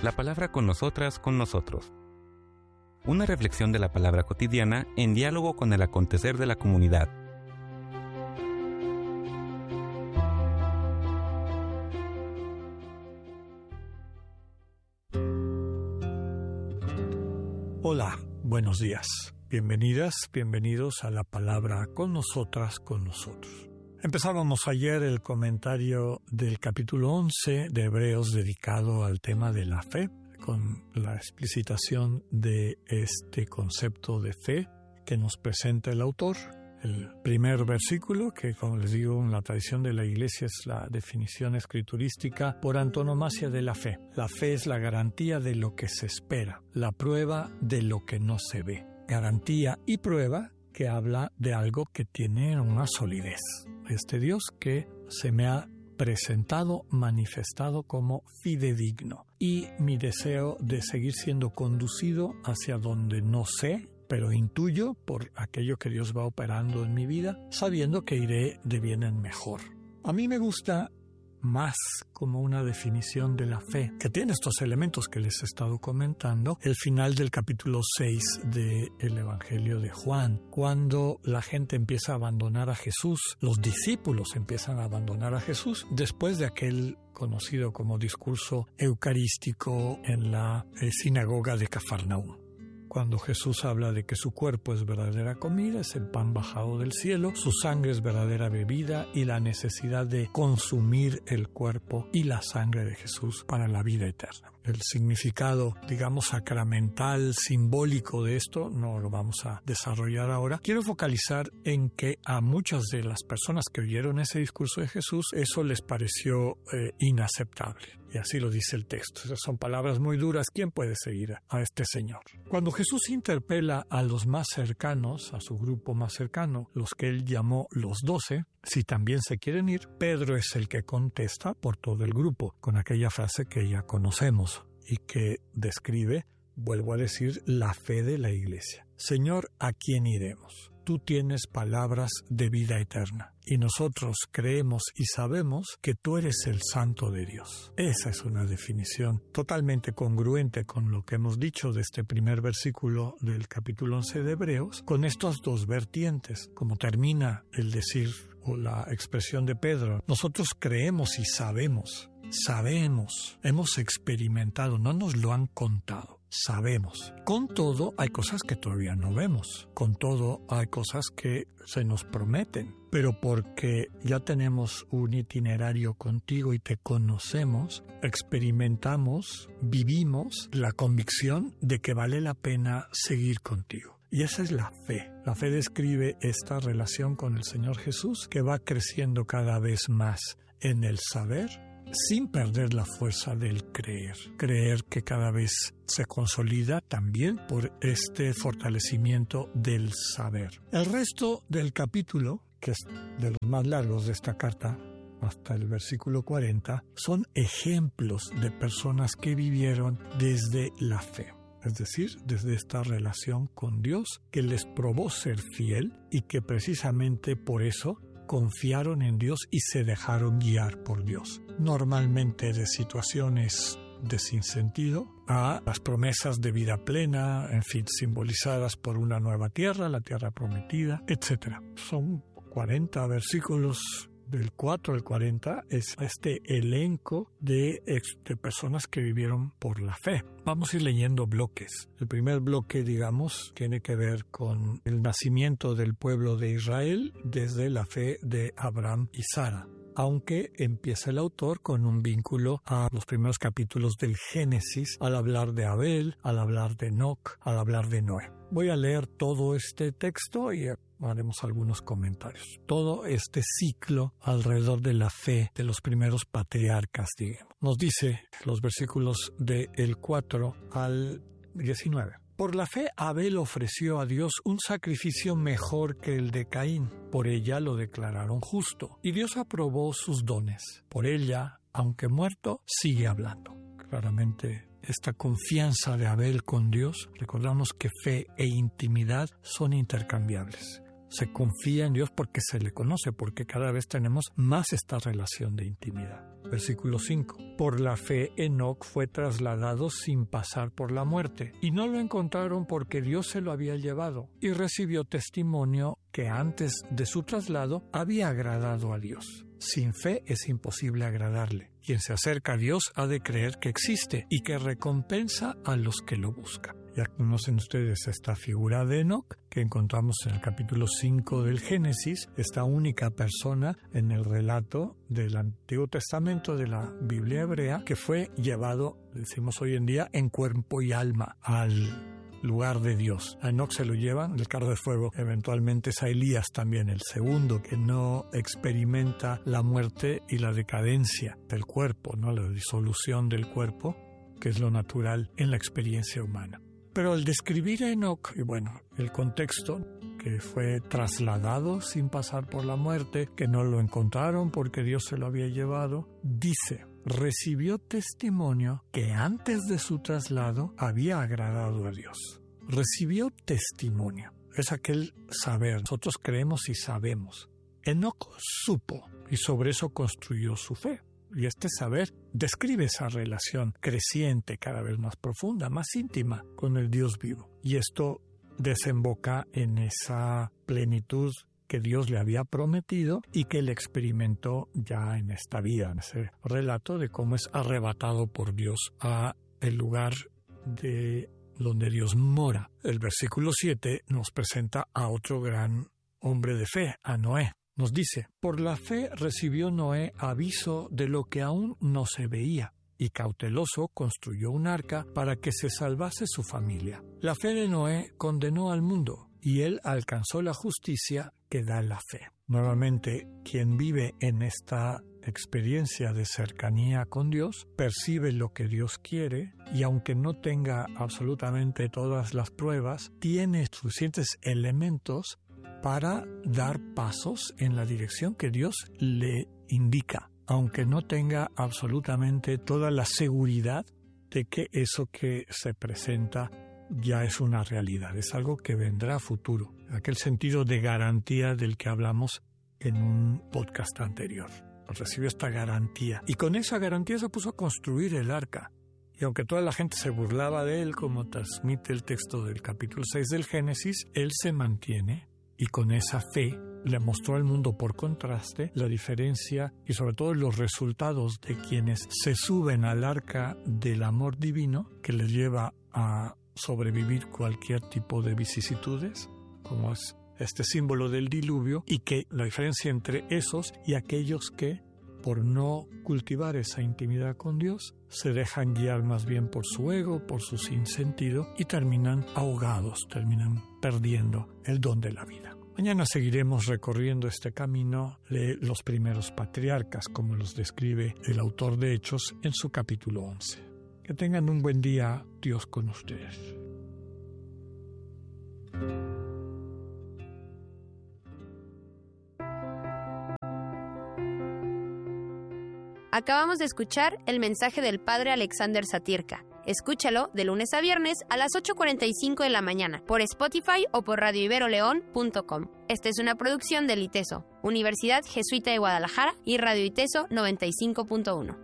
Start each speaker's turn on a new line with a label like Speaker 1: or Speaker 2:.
Speaker 1: La palabra con nosotras, con nosotros. Una reflexión de la palabra cotidiana en diálogo con el acontecer de la comunidad.
Speaker 2: Hola, buenos días. Bienvenidas, bienvenidos a la palabra con nosotras, con nosotros. Empezábamos ayer el comentario del capítulo 11 de Hebreos dedicado al tema de la fe, con la explicitación de este concepto de fe que nos presenta el autor. El primer versículo, que como les digo, en la tradición de la Iglesia es la definición escriturística por antonomasia de la fe. La fe es la garantía de lo que se espera, la prueba de lo que no se ve. Garantía y prueba que habla de algo que tiene una solidez. Este Dios que se me ha presentado, manifestado como fidedigno. Y mi deseo de seguir siendo conducido hacia donde no sé, pero intuyo por aquello que Dios va operando en mi vida, sabiendo que iré de bien en mejor. A mí me gusta más como una definición de la fe, que tiene estos elementos que les he estado comentando, el final del capítulo 6 del Evangelio de Juan, cuando la gente empieza a abandonar a Jesús, los discípulos empiezan a abandonar a Jesús, después de aquel conocido como discurso eucarístico en la sinagoga de Cafarnaúm. Cuando Jesús habla de que su cuerpo es verdadera comida, es el pan bajado del cielo, su sangre es verdadera bebida y la necesidad de consumir el cuerpo y la sangre de Jesús para la vida eterna. El significado, digamos, sacramental, simbólico de esto, no lo vamos a desarrollar ahora. Quiero focalizar en que a muchas de las personas que oyeron ese discurso de Jesús, eso les pareció inaceptable. Y así lo dice el texto. Esas son palabras muy duras. ¿Quién puede seguir a este Señor? Cuando Jesús interpela a los más cercanos, a su grupo más cercano, los que él llamó los 12, si también se quieren ir, Pedro es el que contesta por todo el grupo, con aquella frase que ya conocemos y que describe, vuelvo a decir, la fe de la Iglesia. Señor, ¿a quién iremos? Tú tienes palabras de vida eterna y nosotros creemos y sabemos que tú eres el Santo de Dios. Esa es una definición totalmente congruente con lo que hemos dicho de este primer versículo del capítulo 11 de Hebreos, con estas dos vertientes, como termina el decir o la expresión de Pedro. Nosotros creemos y sabemos, hemos experimentado, no nos lo han contado. Sabemos. Con todo, hay cosas que todavía no vemos. Con todo, hay cosas que se nos prometen. Pero porque ya tenemos un itinerario contigo y te conocemos, experimentamos, vivimos la convicción de que vale la pena seguir contigo. Y esa es la fe. La fe describe esta relación con el Señor Jesús que va creciendo cada vez más en el saber, sin perder la fuerza del creer. Creer que cada vez se consolida también por este fortalecimiento del saber. El resto del capítulo, que es de los más largos de esta carta, hasta el versículo 40, son ejemplos de personas que vivieron desde la fe. Es decir, desde esta relación con Dios que les probó ser fiel y que precisamente por eso confiaron en Dios y se dejaron guiar por Dios. Normalmente de situaciones de sinsentido a las promesas de vida plena, en fin, simbolizadas por una nueva tierra, la tierra prometida, etc. Son 40 versículos. Del 4 al 40 es este elenco de personas que vivieron por la fe. Vamos a ir leyendo bloques. El primer bloque, digamos, tiene que ver con el nacimiento del pueblo de Israel desde la fe de Abraham y Sara. Aunque empieza el autor con un vínculo a los primeros capítulos del Génesis, al hablar de Abel, al hablar de Enoc, al hablar de Noé. Voy a leer todo este texto y haremos algunos comentarios. Todo este ciclo alrededor de la fe de los primeros patriarcas, digamos. Nos dice los versículos del 4 al 19. Por la fe Abel ofreció a Dios un sacrificio mejor que el de Caín. Por ella lo declararon justo. Y Dios aprobó sus dones. Por ella, aunque muerto, sigue hablando. Claramente, esta confianza de Abel con Dios, recordamos que fe e intimidad son intercambiables. Se confía en Dios porque se le conoce, porque cada vez tenemos más esta relación de intimidad. Versículo 5. Por la fe, Enoc fue trasladado sin pasar por la muerte, y no lo encontraron porque Dios se lo había llevado, y recibió testimonio que antes de su traslado había agradado a Dios. Sin fe es imposible agradarle. Quien se acerca a Dios ha de creer que existe y que recompensa a los que lo buscan. Ya conocen ustedes esta figura de Enoc que encontramos en el capítulo 5 del Génesis, esta única persona en el relato del Antiguo Testamento de la Biblia hebrea que fue llevado, decimos hoy en día, en cuerpo y alma al lugar de Dios. A Enoc se lo llevan del carro de fuego. Eventualmente es a Elías también, el segundo, que no experimenta la muerte y la decadencia del cuerpo, ¿no? La disolución del cuerpo, que es lo natural en la experiencia humana. Pero al describir a Enoc, y bueno, el contexto, que fue trasladado sin pasar por la muerte, que no lo encontraron porque Dios se lo había llevado, dice: recibió testimonio que antes de su traslado había agradado a Dios. Recibió testimonio. Es aquel saber. Nosotros creemos y sabemos. Enoc supo y sobre eso construyó su fe. Y este saber describe esa relación creciente, cada vez más profunda, más íntima con el Dios vivo. Y esto desemboca en esa plenitud que Dios le había prometido y que él experimentó ya en esta vida, en ese relato de cómo es arrebatado por Dios a el lugar de donde Dios mora. El versículo 7 nos presenta a otro gran hombre de fe, a Noé. Nos dice: por la fe recibió Noé aviso de lo que aún no se veía, y cauteloso construyó un arca para que se salvase su familia. La fe de Noé condenó al mundo, y él alcanzó la justicia que da la fe. Nuevamente, quien vive en esta experiencia de cercanía con Dios, percibe lo que Dios quiere, y aunque no tenga absolutamente todas las pruebas, tiene suficientes elementos para dar pasos en la dirección que Dios le indica, aunque no tenga absolutamente toda la seguridad de que eso que se presenta ya es una realidad, es algo que vendrá a futuro, aquel sentido de garantía del que hablamos en un podcast anterior. Recibió esta garantía y con esa garantía se puso a construir el arca. Y aunque toda la gente se burlaba de él, como transmite el texto del capítulo 6 del Génesis, él se mantiene. Y con esa fe le mostró al mundo por contraste la diferencia y sobre todo los resultados de quienes se suben al arca del amor divino que les lleva a sobrevivir cualquier tipo de vicisitudes, como es este símbolo del diluvio, y que la diferencia entre esos y aquellos que, por no cultivar esa intimidad con Dios, se dejan guiar más bien por su ego, por su sinsentido, y terminan ahogados, terminan perdiendo el don de la vida. Mañana seguiremos recorriendo este camino de los primeros patriarcas, como los describe el autor de Hechos en su capítulo 11. Que tengan un buen día, Dios con ustedes.
Speaker 3: Acabamos de escuchar el mensaje del Padre Alexander Satirka. Escúchalo de lunes a viernes a las 8:45 de la mañana por Spotify o por radioiberoleón.com. Esta es una producción del ITESO, Universidad Jesuita de Guadalajara, y Radio ITESO 95.1.